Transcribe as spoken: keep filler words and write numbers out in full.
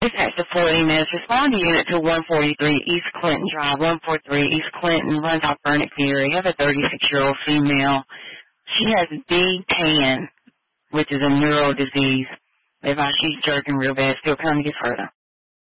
Dispatch to Fort Inez. Respond to unit to one forty-three East Clinton Drive, one forty-three East Clinton, runs off Burnett Ferry. I have a thirty-six-year-old female. She has D ten, which is a neuro disease. If I, she's jerking real bad, still trying to get further.